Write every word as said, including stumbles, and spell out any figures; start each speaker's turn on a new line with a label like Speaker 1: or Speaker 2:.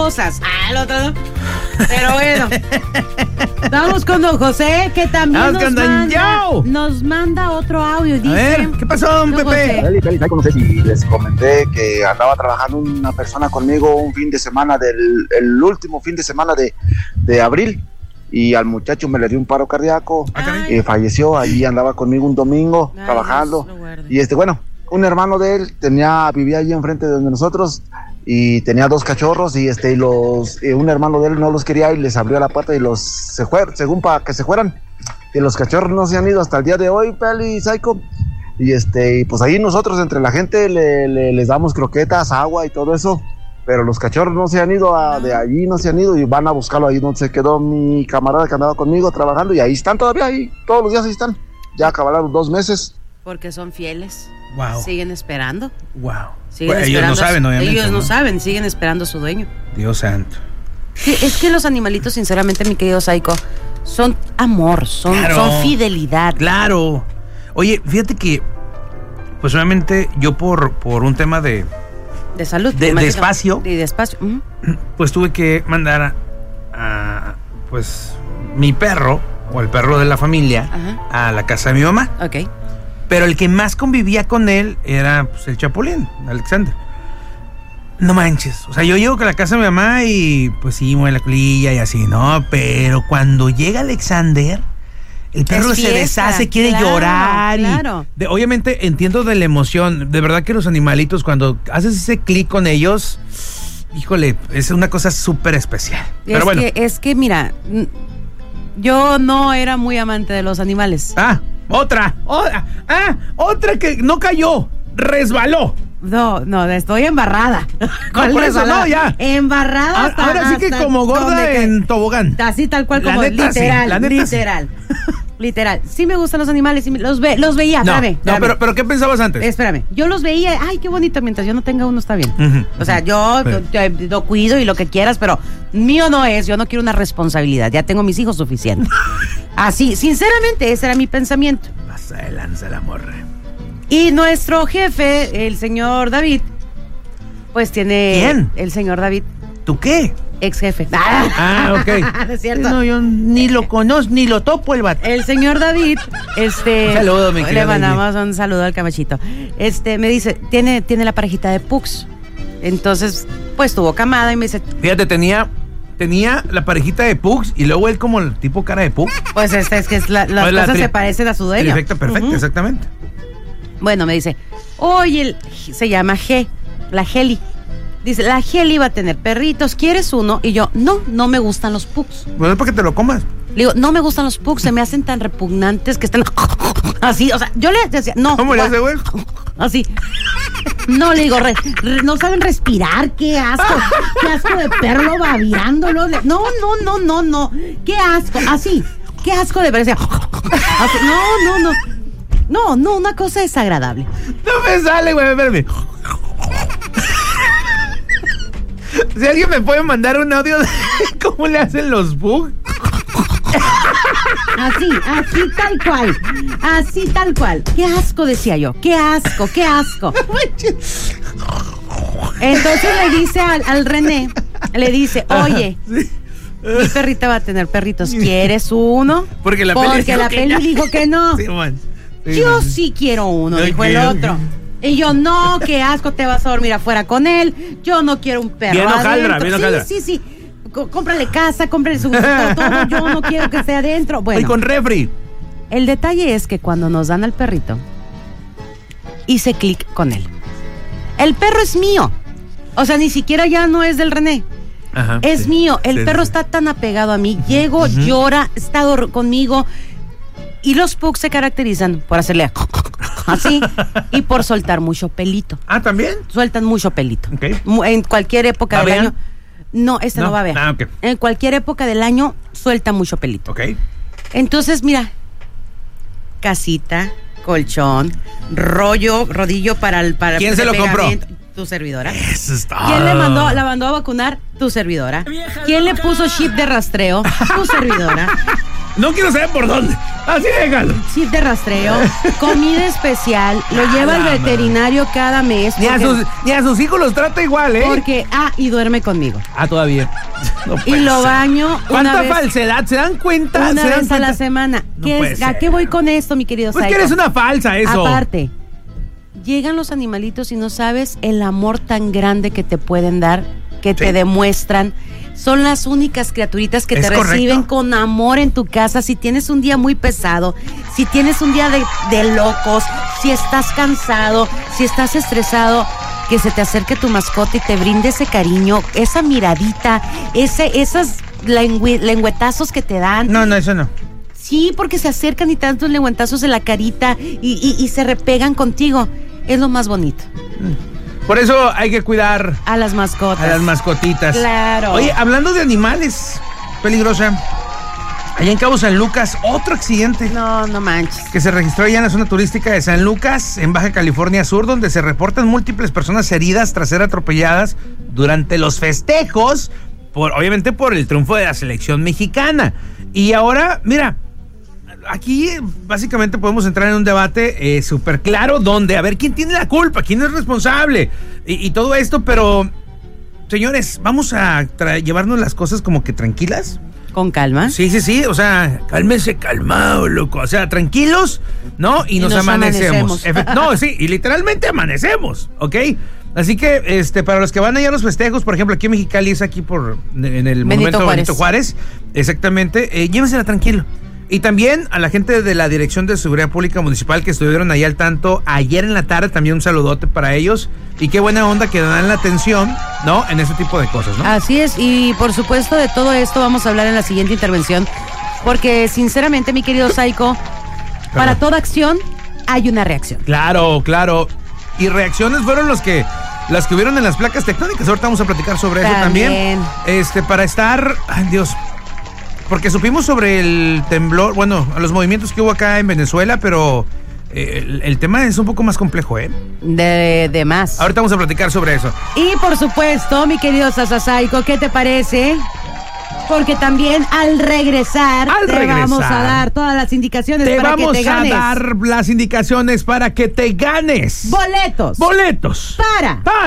Speaker 1: cosas. Ah, el otro no. Pero bueno. Vamos con don José, que también nos manda, nos manda otro audio. Dice,
Speaker 2: a ver, ¿qué pasó, don, don Pepe?
Speaker 3: Feliz, feliz. No sé si les comenté que andaba trabajando una persona conmigo un fin de semana, del el último fin de semana de, de abril. Y al muchacho me le dio un paro cardíaco, eh, falleció. Allí andaba conmigo un domingo. Ay, trabajando. Y este, bueno, un hermano de él tenía, vivía allí enfrente de donde nosotros y tenía dos cachorros y este, y los, eh, un hermano de él no los quería y les abrió la puerta y los se fueron, según para que se fueran. Y los cachorros no se han ido hasta el día de hoy, Peli y Psycho. Y este, y pues ahí nosotros entre la gente le, le, les damos croquetas, agua y todo eso. Pero los cachorros no se han ido a, de allí, no se han ido y van a buscarlo ahí donde se quedó mi camarada que andaba conmigo trabajando y ahí están todavía, ahí todos los días ahí están. Ya acabaron dos meses.
Speaker 1: Porque son fieles.
Speaker 2: Wow.
Speaker 1: Siguen esperando.
Speaker 2: Wow.
Speaker 1: Siguen
Speaker 2: Pues
Speaker 1: esperando
Speaker 2: ellos no saben, obviamente.
Speaker 1: Ellos no,
Speaker 2: ¿no?
Speaker 1: saben, siguen esperando a su dueño.
Speaker 2: Dios santo.
Speaker 1: Sí, es que los animalitos, sinceramente, mi querido Psycho, son amor, son,
Speaker 2: Claro.
Speaker 1: son fidelidad.
Speaker 2: Claro. Oye, fíjate que, pues obviamente yo por, por un tema de...
Speaker 1: De salud.
Speaker 2: De, de espacio.
Speaker 1: Y de espacio. Uh-huh.
Speaker 2: Pues tuve que mandar a, a, pues, mi perro, o el perro de la familia, ajá, a la casa de mi mamá.
Speaker 1: Ok.
Speaker 2: Pero el que más convivía con él era, pues, el Chapulín, Alexander. No manches. O sea, yo llego a la casa de mi mamá y, pues, sí, mueve la colilla y así, ¿no? Pero cuando llega Alexander, el perro se deshace, quiere
Speaker 1: claro,
Speaker 2: llorar.
Speaker 1: Claro.
Speaker 2: Y de, obviamente entiendo de la emoción. De verdad que los animalitos, cuando haces ese clic con ellos, híjole, es una cosa súper especial. Pero
Speaker 1: es
Speaker 2: bueno.
Speaker 1: Que, es que, mira, yo no era muy amante de los animales.
Speaker 2: Ah, otra. otra ah, otra que no cayó, resbaló.
Speaker 1: No, no, estoy embarrada.
Speaker 2: No, por eso no, ya.
Speaker 1: Embarrada hasta,
Speaker 2: ahora sí que como gorda en tobogán.
Speaker 1: Así tal cual, como
Speaker 2: la neta,
Speaker 1: literal,
Speaker 2: sí, la neta,
Speaker 1: literal. Sí. Literal. Sí me gustan los animales, sí me, los, ve, los veía,
Speaker 2: no,
Speaker 1: espérame.
Speaker 2: No, pero, pero ¿qué pensabas antes?
Speaker 1: Espérame, yo los veía, ay, qué bonito, mientras yo no tenga uno está bien.
Speaker 2: Uh-huh,
Speaker 1: o sea, yo
Speaker 2: sí.
Speaker 1: lo, lo cuido y lo que quieras, pero mío no es, yo no quiero una responsabilidad, ya tengo mis hijos suficientes. Así, sinceramente, ese era mi pensamiento.
Speaker 2: Pasa de lanza la morra.
Speaker 1: Y nuestro jefe, el señor David, pues tiene...
Speaker 2: ¿Quién?
Speaker 1: El señor David.
Speaker 2: ¿Tú qué?
Speaker 1: Ex jefe.
Speaker 2: Ah, ok.
Speaker 1: ¿Es cierto?
Speaker 2: No, yo ni lo conozco, ni lo topo el vato.
Speaker 1: El señor David, este...
Speaker 2: Un saludo, mi querido
Speaker 1: Le mandamos un saludo al camachito. Este, me dice, tiene, tiene la parejita de pugs. Entonces, pues tuvo camada y me dice...
Speaker 2: Fíjate, tenía... Tenía la parejita de pugs y luego él como el tipo cara de pug.
Speaker 1: Pues esta es que es la, las
Speaker 2: pues
Speaker 1: cosas
Speaker 2: tri-
Speaker 1: se parecen a su dueño.
Speaker 2: Perfecto, perfecto, uh-huh. Exactamente.
Speaker 1: Bueno, me dice, oye, el, se llama G, la Heli. Dice, la Heli va a tener perritos, ¿quieres uno? Y yo, no, no me gustan los pugs.
Speaker 2: Bueno, es para que te lo comas.
Speaker 1: Le digo, no me gustan los pugs, se me hacen tan repugnantes que están así, o sea, yo le decía, no.
Speaker 2: ¿Cómo le hace, güey?
Speaker 1: Así. No, le digo, re, re, no saben respirar, qué asco, qué asco de perro babeándolo. No, no, no, no, no, qué asco, así, qué asco de perro. Así, no, no, no. No, no, una cosa desagradable.
Speaker 2: No me sale, güey, espérame. Si alguien me puede mandar un audio de cómo le hacen los bugs.
Speaker 1: Así, así tal cual. Así tal cual. Qué asco, decía yo. Qué asco, qué asco. Entonces le dice al, al René, le dice, oye, sí. Mi perrita va a tener perritos. ¿Quieres uno?
Speaker 2: Porque la
Speaker 1: Porque
Speaker 2: peli,
Speaker 1: la peli dijo que no.
Speaker 2: Sí, man. Sí,
Speaker 1: yo
Speaker 2: man.
Speaker 1: sí quiero uno,
Speaker 2: no
Speaker 1: dijo
Speaker 2: quiero.
Speaker 1: el otro. Y yo, no, qué asco, te vas a dormir afuera con él. Yo no quiero un perro.
Speaker 2: Bien hojaldra, bien
Speaker 1: sí,
Speaker 2: hojaldra.
Speaker 1: sí, sí. C- cómprale casa, cómprale su para todo. Yo no quiero que esté adentro. Bueno.
Speaker 2: Y con refri.
Speaker 1: El detalle es que cuando nos dan al perrito, hice clic con él. El perro es mío. O sea, ni siquiera ya no es del René.
Speaker 2: Ajá,
Speaker 1: es
Speaker 2: sí.
Speaker 1: mío. El
Speaker 2: sí,
Speaker 1: perro
Speaker 2: sí.
Speaker 1: está tan apegado a mí. Llego, uh-huh. llora, está conmigo. Y los pugs se caracterizan por hacerle así y por soltar mucho pelito.
Speaker 2: Ah, ¿también?
Speaker 1: Sueltan mucho pelito.
Speaker 2: Okay.
Speaker 1: En cualquier época del año. No, este no, no va a ver.
Speaker 2: Ah, okay.
Speaker 1: En cualquier época del año suelta mucho pelito.
Speaker 2: Ok.
Speaker 1: Entonces, mira, casita, colchón, rollo, rodillo para el para
Speaker 2: ¿Quién se lo compró?
Speaker 1: Tu servidora.
Speaker 2: Eso es todo.
Speaker 1: ¿Quién le mandó, la mandó a vacunar? Tu servidora. ¿Quién le puso chip de rastreo? Tu servidora.
Speaker 2: No quiero saber por dónde. Así déjalo.
Speaker 1: Chip de rastreo, comida especial, lo lleva al veterinario cada mes.
Speaker 2: Ni a,
Speaker 1: porque,
Speaker 2: sus, ni a sus hijos los trata igual, ¿eh?
Speaker 1: Porque, ah, y duerme conmigo.
Speaker 2: Ah, todavía. No
Speaker 1: y lo
Speaker 2: ser.
Speaker 1: baño
Speaker 2: ¿Cuánta
Speaker 1: una vez,
Speaker 2: falsedad? ¿Se dan cuenta?
Speaker 1: una
Speaker 2: ¿Se dan
Speaker 1: vez
Speaker 2: cuenta?
Speaker 1: a la semana.
Speaker 2: No
Speaker 1: ¿Qué
Speaker 2: puede
Speaker 1: es, ¿A
Speaker 2: ser.
Speaker 1: qué voy con esto, mi querido
Speaker 2: Pues
Speaker 1: Psycho?
Speaker 2: que eres una falsa, eso.
Speaker 1: Aparte, llegan los animalitos y no sabes el amor tan grande que te pueden dar, que
Speaker 2: Sí.
Speaker 1: te demuestran. Son las únicas criaturitas que
Speaker 2: Es
Speaker 1: te
Speaker 2: correcto.
Speaker 1: reciben con amor en tu casa. Si tienes un día muy pesado, si tienes un día de, de locos, si estás cansado, si estás estresado, que se te acerque tu mascota y te brinde ese cariño, esa miradita, ese, esas lengüe- lengüetazos que te dan.
Speaker 2: No, no, eso no.
Speaker 1: Sí, porque se acercan y te dan tus lengüetazos en la carita y, y, y se repegan contigo. Es lo más bonito.
Speaker 2: Por eso hay que cuidar
Speaker 1: A las mascotas.
Speaker 2: a las mascotitas.
Speaker 1: Claro.
Speaker 2: Oye, hablando de animales, peligrosa. Allá en Cabo San Lucas, otro accidente
Speaker 1: No, no manches.
Speaker 2: que se registró allá en la zona turística de San Lucas, en Baja California Sur, donde se reportan múltiples personas heridas tras ser atropelladas durante los festejos, por, obviamente por el triunfo de la selección mexicana. Y ahora, mira, aquí básicamente podemos entrar en un debate eh, súper claro donde, a ver, ¿quién tiene la culpa? ¿Quién es responsable? Y, y todo esto, pero, señores, vamos a tra- llevarnos las cosas como que tranquilas.
Speaker 1: Con calma.
Speaker 2: Sí, sí, sí, o sea, cálmese calmado, loco, o sea, tranquilos, ¿no? Y,
Speaker 1: Y
Speaker 2: nos,
Speaker 1: nos
Speaker 2: amanecemos.
Speaker 1: amanecemos.
Speaker 2: Efe- no, sí, y literalmente amanecemos, ¿ok? Así que, este, para los que van allá a los festejos, por ejemplo, aquí en Mexicali es aquí por, en el monumento
Speaker 1: Juárez.
Speaker 2: Benito Juárez, exactamente, eh, llévensela tranquilo. Y también a la gente de la Dirección de Seguridad Pública Municipal que estuvieron ahí al tanto ayer en la tarde, también un saludote para ellos. Y qué buena onda que dan la atención, ¿no? En ese tipo de cosas, ¿no?
Speaker 1: Así es, y por supuesto de todo esto vamos a hablar en la siguiente intervención, porque sinceramente, mi querido Psycho, para toda acción hay una reacción.
Speaker 2: Claro, claro. Y reacciones fueron los que las que hubieron en las placas tectónicas. Ahorita vamos a platicar sobre eso
Speaker 1: También.
Speaker 2: también. Este, para estar, ay Dios, porque supimos sobre el temblor, bueno, los movimientos que hubo acá en Venezuela, pero eh, el, el tema es un poco más complejo, ¿eh?
Speaker 1: De, de más.
Speaker 2: Ahorita vamos a platicar sobre eso.
Speaker 1: Y por supuesto, mi querido Sasa Psycho, ¿qué te parece? Porque también al regresar
Speaker 2: Al
Speaker 1: te
Speaker 2: regresar,
Speaker 1: vamos a dar todas las indicaciones
Speaker 2: Te
Speaker 1: para
Speaker 2: vamos
Speaker 1: que te
Speaker 2: a
Speaker 1: ganes
Speaker 2: dar las indicaciones para que te ganes
Speaker 1: boletos
Speaker 2: boletos
Speaker 1: para
Speaker 2: para